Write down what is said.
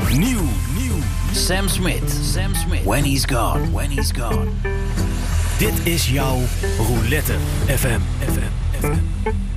Nieuw. Sam Smith. When He's Gone. Dit is jouw Roulette FM.